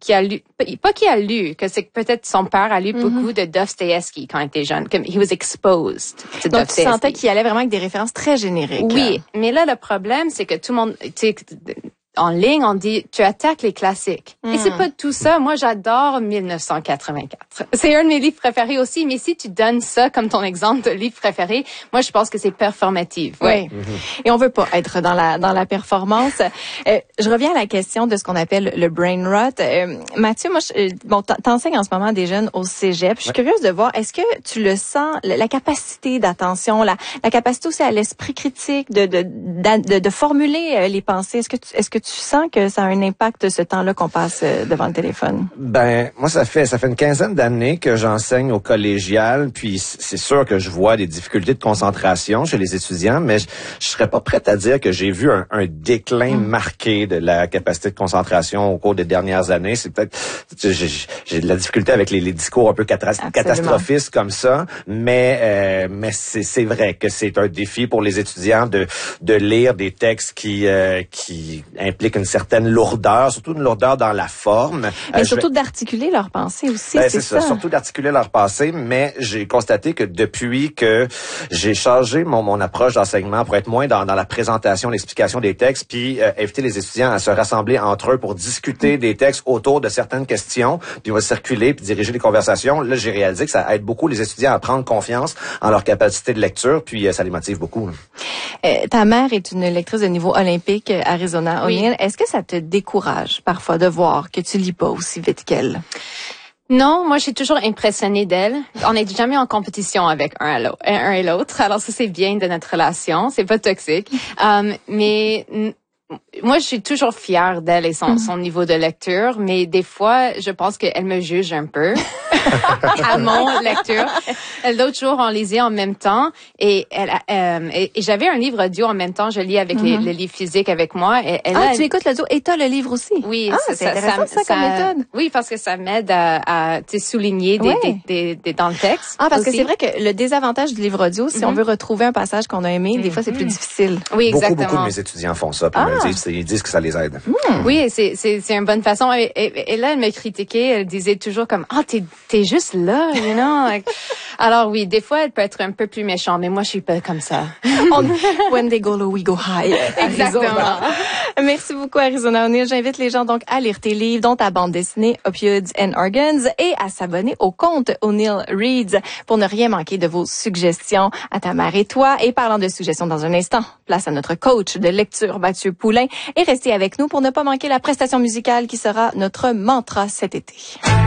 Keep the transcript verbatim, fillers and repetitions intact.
qui a lu, pas qui a lu, que c'est que peut-être son père a lu mm-hmm. beaucoup de Dostoevsky quand il était jeune, comme he was exposed to Donc tu sentais qu'il allait vraiment avec des références très génériques. Oui, mais là le problème c'est que tout le monde, tu sais, en ligne, on dit, tu attaques les classiques. Mm. Et c'est pas tout ça. Moi, j'adore mille neuf cent quatre-vingt-quatre. C'est un de mes livres préférés aussi. Mais si tu donnes ça comme ton exemple de livre préféré, moi, je pense que c'est performatif. Ouais. Oui. Mm-hmm. Et on veut pas être dans la, dans la performance. Euh, je reviens à la question de ce qu'on appelle le brain rot. Euh, Mathieu, moi, je, bon, t'enseignes en ce moment des jeunes au cégep. Je suis ouais. curieuse de voir, est-ce que tu le sens, la, la capacité d'attention, la, la capacité aussi à l'esprit critique de, de, de, de, de formuler les pensées. Est-ce que tu, est-ce que tu sens que ça a un impact ce temps-là qu'on passe devant le téléphone? Ben, moi, ça fait ça fait une quinzaine d'années que j'enseigne au collégial, puis c'est sûr que je vois des difficultés de concentration chez les étudiants, mais je, je serais pas prête à dire que j'ai vu un, un déclin mmh. marqué de la capacité de concentration au cours des dernières années. C'est peut-être j'ai, j'ai de la difficulté avec les, les discours un peu catas- catastrophistes comme ça, mais euh, mais c'est c'est vrai que c'est un défi pour les étudiants de de lire des textes qui euh, qui impliquent une certaine lourdeur, surtout une lourdeur dans la forme. Mais euh, surtout vais... d'articuler leurs pensées aussi, ben, c'est, c'est ça. ça. Surtout d'articuler leurs pensées, mais j'ai constaté que depuis que j'ai changé mon, mon approche d'enseignement pour être moins dans, dans la présentation, l'explication des textes, puis euh, inviter les étudiants à se rassembler entre eux pour discuter mmh. des textes autour de certaines questions, puis on va circuler puis diriger les conversations. Là, j'ai réalisé que ça aide beaucoup les étudiants à prendre confiance en leur capacité de lecture, puis euh, ça les motive beaucoup. Euh, ta mère est une lectrice de niveau olympique, Arizona O'Neill. Oui. Est-ce que ça te décourage parfois de voir que tu lis pas aussi vite qu'elle? Non, moi je suis toujours impressionnée d'elle. On n'est jamais en compétition avec un, un et l'autre, alors ça c'est bien de notre relation, c'est pas toxique. Um, mais n- moi je suis toujours fière d'elle et son, son niveau de lecture, mais des fois je pense qu'elle me juge un peu à mon lecture. L'autre jour on lisait en même temps et elle euh, et, et j'avais un livre audio en même temps, je lis avec mm-hmm. les, le livre physique avec moi. Et, et ah, là, tu elle... écoutes l'audio et t'as le livre aussi? Oui, ah, ça, c'est ça, intéressant ça, ça comme méthode. Oui, parce que ça m'aide à, à souligner des, ouais. des, des, des dans le texte. Ah, parce aussi. que c'est vrai que le désavantage du livre audio, si mm-hmm. on veut retrouver un passage qu'on a aimé, mm-hmm. des fois c'est plus difficile. Oui, exactement. Beaucoup, beaucoup de mes étudiants font ça, puis ah. ils, disent, ils disent que ça les aide. Mm. Oui, c'est c'est c'est une bonne façon. Et, et, et là, elle me critiquait, elle disait toujours comme ah, t'es t'es juste là, you know. Like, alors oui, des fois, elle peut être un peu plus méchante, mais moi, je suis pas comme ça. On, when they go low, we go high. Exactement. Merci beaucoup, Arizona O'Neill. J'invite les gens donc à lire tes livres, dont ta bande dessinée Opioids and Organs, et à s'abonner au compte O'Neill Reads pour ne rien manquer de vos suggestions à ta mère et toi. Et parlant de suggestions dans un instant, place à notre coach de lecture, Mathieu Poulain, et restez avec nous pour ne pas manquer la prestation musicale qui sera notre mantra cet été.